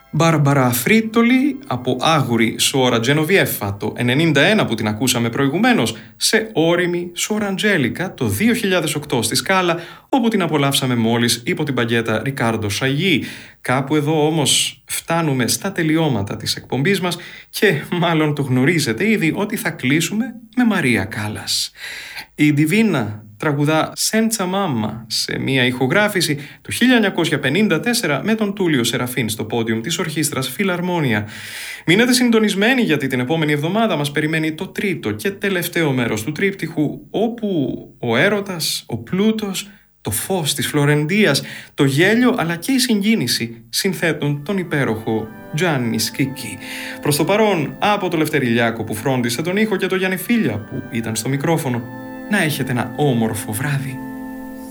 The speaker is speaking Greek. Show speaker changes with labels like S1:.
S1: Μπάρμπαρα Φρίτολη από Άγουρη Σουόρα Τζενοβιέφα το 1991 που την ακούσαμε προηγουμένως, σε όρημη Σουόρα Αντζέλικα το 2008 στη Σκάλα, όπου την απολαύσαμε μόλις υπό την παγκέτα Ρικάρντο Σαγί. Κάπου εδώ όμως φτάνουμε στα τελειώματα της εκπομπής μας και μάλλον το γνωρίζετε ήδη ότι θα κλείσουμε με Μαρία Κάλλας. Η Ντιβίνα τραγουδά «Σέντσα Μάμμα» σε μια ηχογράφηση του 1954 με τον Τούλιο Σεραφίν στο πόντιουμ της ορχήστρας Φιλαρμόνια. Μείνετε συντονισμένοι γιατί την επόμενη εβδομάδα μας περιμένει το τρίτο και τελευταίο μέρος του τρίπτυχου, όπου ο έρωτας, ο πλούτος, το φως της Φλωρεντίας, το γέλιο αλλά και η συγκίνηση συνθέτουν τον υπέροχο Τζάννη Σκίκη. Προς το παρόν, από το Λευτέρη που φρόντισε τον ήχο και το Γιάννη Φίλια που ήταν στο μικρόφωνο, να έχετε ένα όμορφο βράδυ.